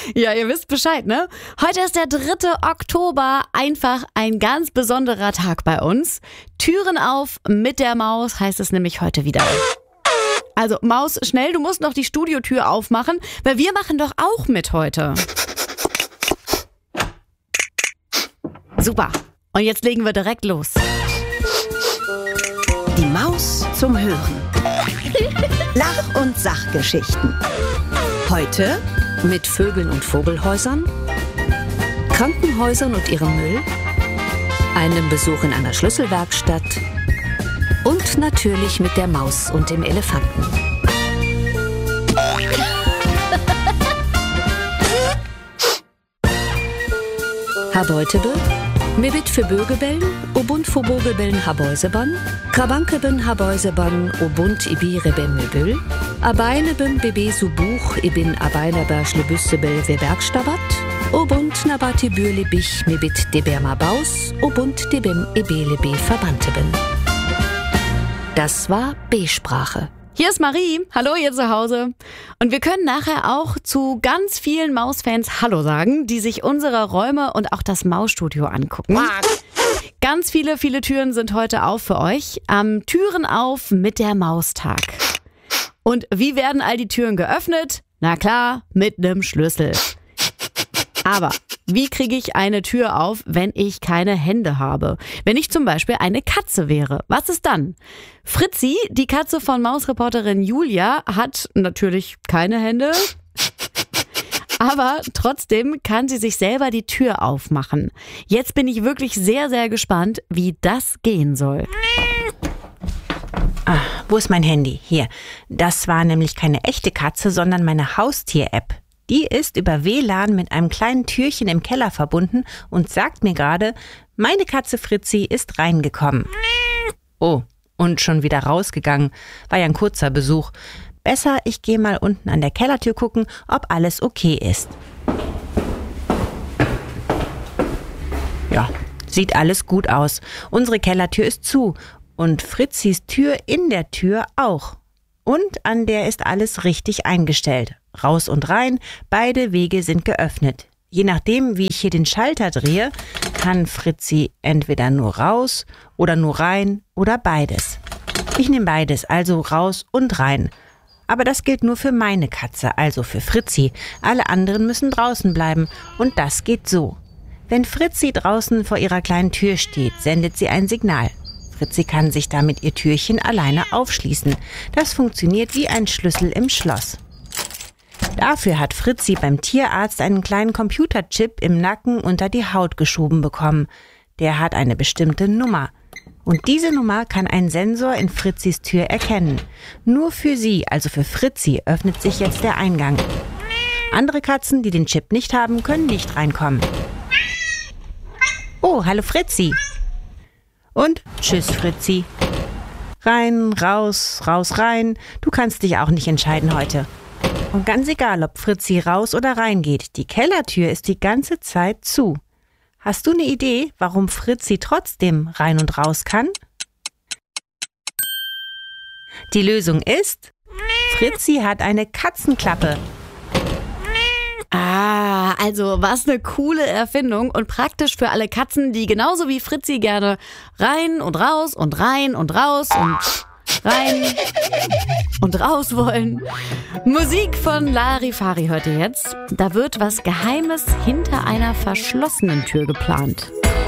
Ja, ihr wisst Bescheid, ne? Heute ist der 3. Oktober, einfach ein ganz besonderer Tag bei uns. Türen auf mit der Maus heißt es nämlich heute wieder. Also Maus, schnell, du musst noch die Studiotür aufmachen, weil wir machen doch auch mit heute. Super. Und jetzt legen wir direkt los. Die Maus zum Hören. Lach- und Sachgeschichten. Heute mit Vögeln und Vogelhäusern, Krankenhäusern und ihrem Müll, einem Besuch in einer Schlüsselwerkstatt und natürlich mit der Maus und dem Elefanten. Habeutebe, Mebit für Bögebellen, Obunt für Bogebellen Habäuseban, Krabankeben Habäuseban, Obunt ibi rebe Möbel, Abeinebem bebe Subuch ibin Abeineber Schlebüssebel Webergstabat, Obunt nabati Bürlebich Mebit deberma Baus, Obunt debem ebelebe Verbanteben. Das war B-Sprache. Hier ist Marie. Hallo ihr zu Hause. Und wir können nachher auch zu ganz vielen Mausfans Hallo sagen, die sich unsere Räume und auch das Mausstudio angucken. Ganz viele Türen sind heute auf für euch. Türen auf mit der Maustag. Und wie werden all die Türen geöffnet? Na klar, mit einem Schlüssel. Aber wie kriege ich eine Tür auf, wenn ich keine Hände habe? Wenn ich zum Beispiel eine Katze wäre, was ist dann? Fritzi, die Katze von Mausreporterin Julia, hat natürlich keine Hände. Aber trotzdem kann sie sich selber die Tür aufmachen. Jetzt bin ich wirklich sehr, sehr gespannt, wie das gehen soll. Wo ist mein Handy? Hier. Das war nämlich keine echte Katze, sondern meine Haustier-App. Die ist über WLAN mit einem kleinen Türchen im Keller verbunden und sagt mir gerade, meine Katze Fritzi ist reingekommen. Oh, und schon wieder rausgegangen. War ja ein kurzer Besuch. Besser, ich gehe mal unten an der Kellertür gucken, ob alles okay ist. Ja, sieht alles gut aus. Unsere Kellertür ist zu und Fritzis Tür in der Tür auch. Und an der ist alles richtig eingestellt. Raus und rein, beide Wege sind geöffnet. Je nachdem, wie ich hier den Schalter drehe, kann Fritzi entweder nur raus oder nur rein oder beides. Ich nehme beides, also raus und rein. Aber das gilt nur für meine Katze, also für Fritzi. Alle anderen müssen draußen bleiben und das geht so. Wenn Fritzi draußen vor ihrer kleinen Tür steht, sendet sie ein Signal. Fritzi kann sich damit ihr Türchen alleine aufschließen. Das funktioniert wie ein Schlüssel im Schloss. Dafür hat Fritzi beim Tierarzt einen kleinen Computerchip im Nacken unter die Haut geschoben bekommen. Der hat eine bestimmte Nummer. Und diese Nummer kann ein Sensor in Fritzis Tür erkennen. Nur für sie, also für Fritzi, öffnet sich jetzt der Eingang. Andere Katzen, die den Chip nicht haben, können nicht reinkommen. Oh, hallo Fritzi. Und tschüss Fritzi. Rein, raus, raus, rein. Du kannst dich auch nicht entscheiden heute. Und ganz egal, ob Fritzi raus oder rein geht, die Kellertür ist die ganze Zeit zu. Hast du eine Idee, warum Fritzi trotzdem rein und raus kann? Die Lösung ist, Fritzi hat eine Katzenklappe. Also was eine coole Erfindung und praktisch für alle Katzen, die genauso wie Fritzi gerne rein und raus und rein und raus und rein und raus wollen. Musik von Larifari hört ihr jetzt. Da wird was Geheimes hinter einer verschlossenen Tür geplant.